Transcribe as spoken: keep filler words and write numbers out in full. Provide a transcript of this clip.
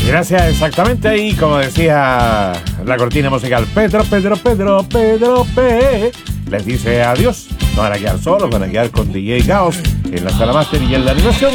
Gracias, exactamente. Y como decía la cortina musical, Pedro, Pedro, Pedro, Pedro P. les dice adiós. No van a quedar solos, van a quedar con D J Caos en la sala máster y en la animación.